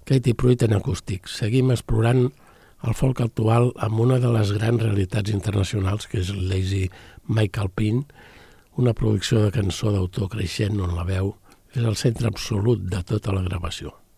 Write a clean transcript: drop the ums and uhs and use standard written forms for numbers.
Katie Pruitt en acústic. Seguim explorant el folk actual amb una de les grans realitats internacionals, que és Lazy Mike Alpine, una producció de cançó d'autor creixent on la veu és el centre absolut de tota la gravació.